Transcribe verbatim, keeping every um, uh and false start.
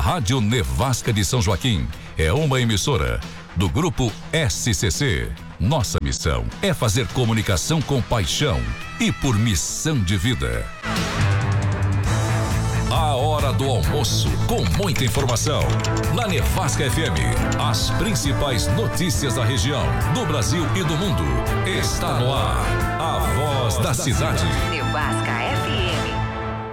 Rádio Nevasca de São Joaquim é uma emissora do Grupo S C C. Nossa missão é fazer comunicação com paixão e por missão de vida. A hora do almoço, com muita informação. Na Nevasca F M, as principais notícias da região, do Brasil e do mundo. Está no ar, a voz da cidade. Nevasca